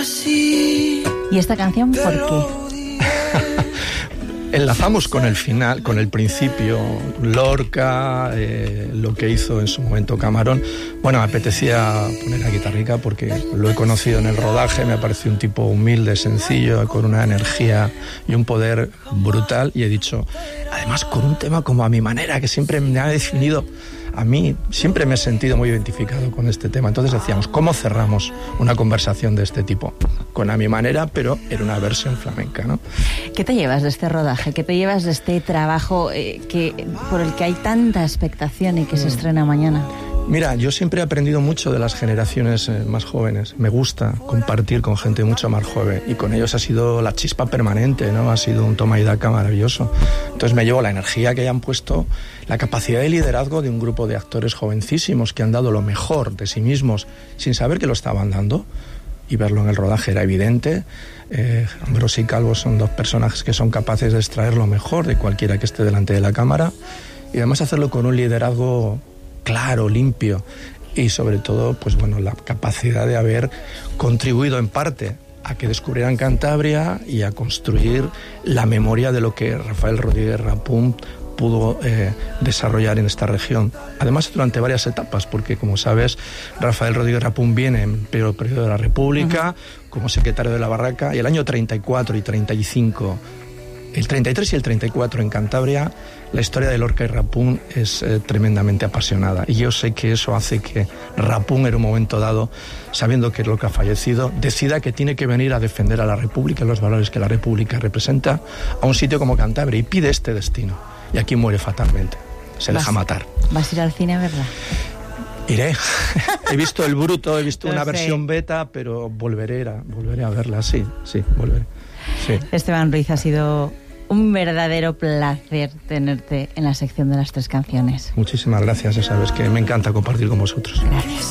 así. ¿Y esta canción por qué? Enlazamos con el final, con el principio, Lorca, lo que hizo en su momento Camarón. Bueno, me apetecía poner a Guitarrica porque lo he conocido en el rodaje, me ha parecido un tipo humilde, sencillo, con una energía y un poder brutal, y he dicho, además con un tema como A mi manera, que siempre me ha definido. A mí siempre me he sentido muy identificado con este tema. Entonces decíamos, ¿cómo cerramos una conversación de este tipo? Con A mi manera, pero en una versión flamenca, ¿no? ¿Qué te llevas de este rodaje? ¿Qué te llevas de este trabajo por el que hay tanta expectación y que se estrena mañana? Mira, yo siempre he aprendido mucho de las generaciones más jóvenes. Me gusta compartir con gente mucho más joven, y con ellos ha sido la chispa permanente, ¿no? Ha sido un toma y daca maravilloso. Entonces me llevo la energía que hayan puesto, la capacidad de liderazgo de un grupo de actores jovencísimos que han dado lo mejor de sí mismos sin saber que lo estaban dando, y verlo en el rodaje era evidente. Ambrosio y Calvo son dos personajes que son capaces de extraer lo mejor de cualquiera que esté delante de la cámara, y además hacerlo con un liderazgo claro, limpio, y sobre todo, pues bueno, la capacidad de haber contribuido en parte a que descubrieran Cantabria y a construir la memoria de lo que Rafael Rodríguez Rapún pudo desarrollar en esta región. Además, durante varias etapas, porque como sabes, Rafael Rodríguez Rapún viene en el periodo de la República, como secretario de la Barraca, y el año 34 y 35, el 33 y el 34 en Cantabria, la historia de Lorca y Rapún es tremendamente apasionada. Y yo sé que eso hace que Rapún, en un momento dado, sabiendo que Lorca ha fallecido, decida que tiene que venir a defender a la República y los valores que la República representa a un sitio como Cantabria, y pide este destino. Y aquí muere fatalmente. Se deja matar. ¿Vas a ir al cine a verla? Iré. He visto El Bruto, he visto una versión beta, pero volveré a verla, sí, volveré. Sí. Esteban Ruiz, ha sido un verdadero placer tenerte en la sección de las 3 canciones. Muchísimas gracias, ya sabes que me encanta compartir con vosotros. Gracias.